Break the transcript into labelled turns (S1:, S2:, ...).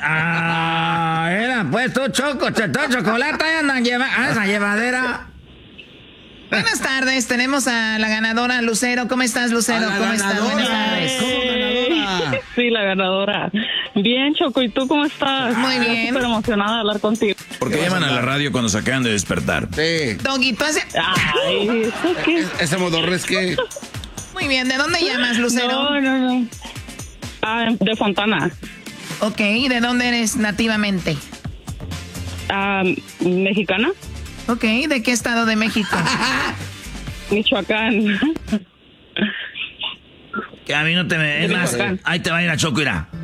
S1: Era, pues tú, chocolate, andan esa llevadera.
S2: Buenas tardes, tenemos a la ganadora Lucero. ¿Cómo estás, Lucero? ¿Cómo estás? Buenas tardes.
S3: ¿Cómo ganadora?
S4: Sí, la ganadora. Bien, Choco, ¿y tú cómo estás?
S2: Muy bien.
S4: Súper emocionada de hablar contigo.
S5: Porque llaman a la radio cuando se acaban de despertar.
S3: Sí.
S2: Doggy, tú haces...
S4: Ay, ¿eso qué?
S3: Ese modorres que...
S2: Muy bien, ¿de dónde llamas, Lucero?
S4: No. De Fontana.
S2: Ok, ¿de dónde eres nativamente?
S4: Mexicana.
S2: Ok, ¿de qué estado de México?
S4: Michoacán.
S1: Que a mí no te me... Es más, ahí te va a ir a Choco, irá.